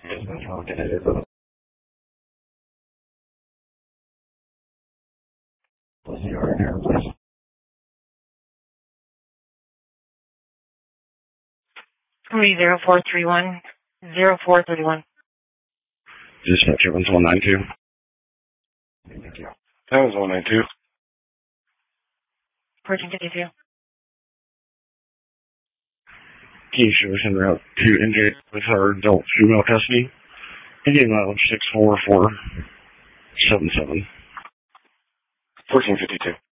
Yes, I'm talking to you. 30431. Dispatcher 192. Thank you. That was 192. 1452. Keisha was en route to NJ with her adult female custody. Indian mileage 64477. 1452.